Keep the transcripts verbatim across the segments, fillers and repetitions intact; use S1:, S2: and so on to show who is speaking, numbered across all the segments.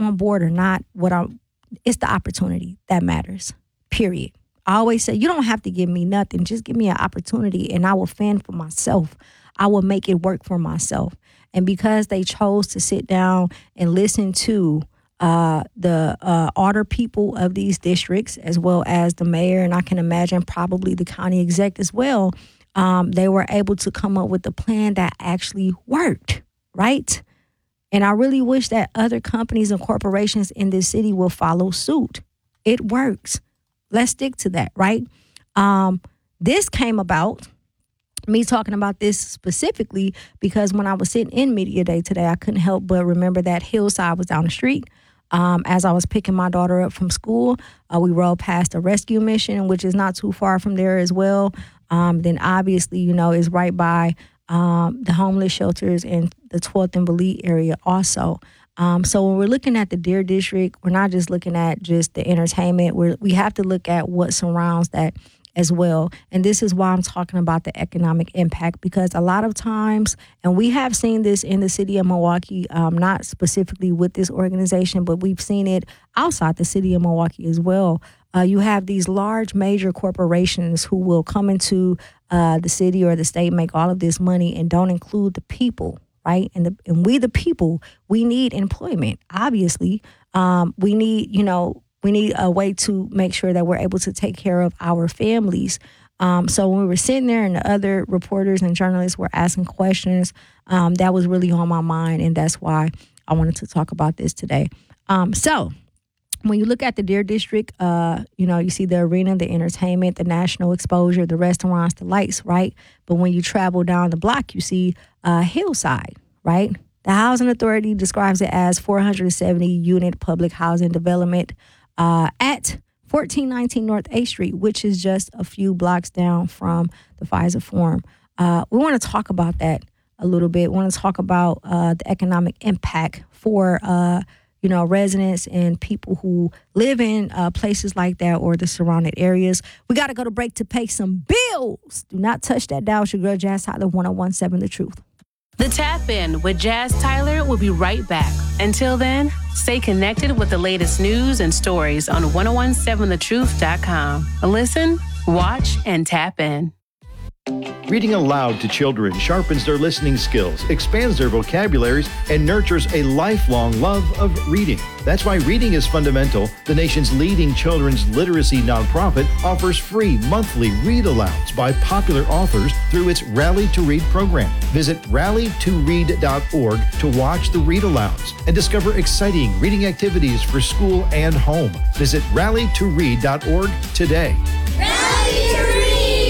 S1: on board or not, what I'm, it's the opportunity that matters, period. I always say, you don't have to give me nothing. Just give me an opportunity and I will fend for myself. I will make it work for myself. And because they chose to sit down and listen to uh, the uh, older people of these districts, as well as the mayor, and I can imagine probably the county exec as well, um, they were able to come up with a plan that actually worked, right? And I really wish that other companies and corporations in this city will follow suit. It works. Let's stick to that, right? Um, this came about, me talking about this specifically, because when I was sitting in Media Day today, I couldn't help but remember that Hillside was down the street. Um, as I was picking my daughter up from school, uh, we rode past a rescue mission, which is not too far from there as well. Um, then obviously, you know, is right by um, the homeless shelters in the twelfth and Valete area also. Um, so when we're looking at the Deer District, we're not just looking at just the entertainment. We're, we have to look at what surrounds that as well. And this is why I'm talking about the economic impact, because a lot of times, and we have seen this in the city of Milwaukee, um, not specifically with this organization, but we've seen it outside the city of Milwaukee as well. Uh, you have these large major corporations who will come into uh, the city or the state, make all of this money and don't include the people. Right. And the, and we, the people, we need employment. Obviously, um, we need, you know, we need a way to make sure that we're able to take care of our families. Um, so when we were sitting there and the other reporters and journalists were asking questions, um, that was really on my mind. And that's why I wanted to talk about this today. Um, so when you look at the Deer District, uh, you know, you see the arena, the entertainment, the national exposure, the restaurants, the lights, right? But when you travel down the block, you see uh, Hillside, right? The Housing Authority describes it as four hundred seventy unit public housing development uh, at fourteen nineteen North eighth Street, which is just a few blocks down from the Pfizer Forum. Uh, we want to talk about that a little bit. We want to talk about uh, the economic impact for uh you know, residents and people who live in uh, places like that or the surrounding areas. We got to go to break to pay some bills. Do not touch that dial. It's your girl, Jazz Tyler, one oh one point seven The Truth.
S2: The Tap In with Jazz Tyler will be right back. Until then, stay connected with the latest news and stories on ten seventeen the truth dot com. Listen, watch, and tap in.
S3: Reading aloud to children sharpens their listening skills, expands their vocabularies, and nurtures a lifelong love of reading. That's why Reading is Fundamental, the nation's leading children's literacy nonprofit, offers free monthly read-alouds by popular authors through its Rally to Read program. Visit rally to read dot org to watch the read-alouds and discover exciting reading activities for school and home. Visit rally to read dot org today.
S4: Rally to Read!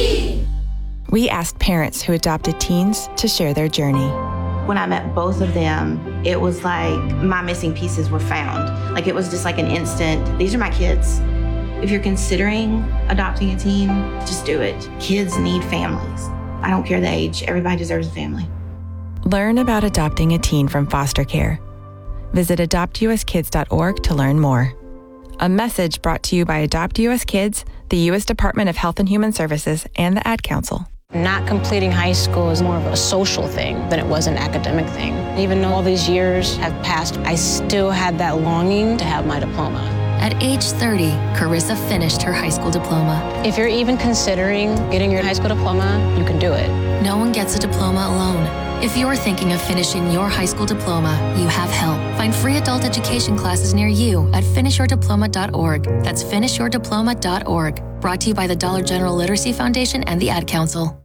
S5: We asked parents who adopted teens to share their journey.
S6: When I met both of them, it was like my missing pieces were found. Like it was just like an instant, these are my kids. If you're considering adopting a teen, just do it. Kids need families. I don't care the age, everybody deserves a family.
S5: Learn about adopting a teen from foster care. Visit adopt u s kids dot org to learn more. A message brought to you by Adopt U S Kids, the U S Department of Health and Human Services, and the Ad Council.
S7: Not completing high school is more of a social thing than it was an academic thing. Even though all these years have passed, I still had that longing to have my diploma.
S8: At age thirty, Carissa finished her high school diploma.
S7: If you're even considering getting your high school diploma, you can do it.
S8: No one gets a diploma alone. If you're thinking of finishing your high school diploma, you have help. Find free adult education classes near you at finish your diploma dot org. That's finish your diploma dot org. Brought to you by the Dollar General Literacy Foundation and the Ad Council.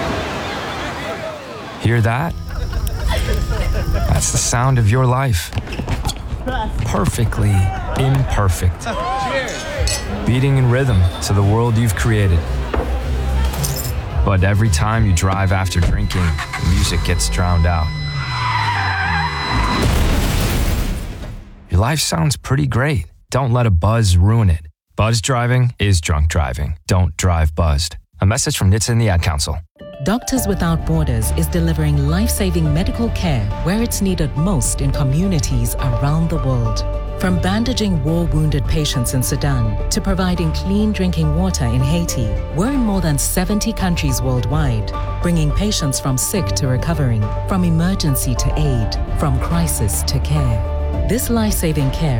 S9: Hear that? That's the sound of your life. Perfectly imperfect. Beating in rhythm to the world you've created. But every time you drive after drinking, the music gets drowned out. Your life sounds pretty great. Don't let a buzz ruin it. Buzz driving is drunk driving. Don't drive buzzed. A message from N H T S A and the Ad Council.
S10: Doctors Without Borders is delivering life-saving medical care where it's needed most in communities around the world. From bandaging war-wounded patients in Sudan to providing clean drinking water in Haiti, we're in more than seventy countries worldwide, bringing patients from sick to recovering, from emergency to aid, from crisis to care. This life-saving care